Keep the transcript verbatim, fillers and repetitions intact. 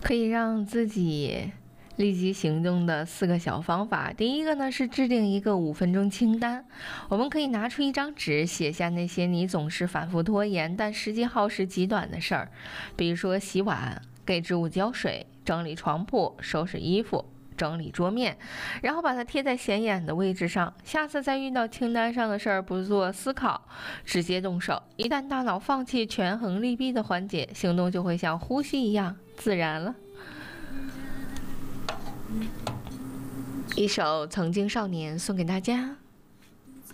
可以让自己立即行动的四个小方法。第一个呢是制定一个五分钟清单，我们可以拿出一张纸，写下那些你总是反复拖延但实际耗时极短的事儿，比如说洗碗、给植物浇水、整理床铺、收拾衣服、整理桌面，然后把它贴在显眼的位置上。下次再遇到清单上的事儿，不做思考，直接动手。一旦大脑放弃权衡利弊的环节，行动就会像呼吸一样自然了。一首《曾经少年》送给大家。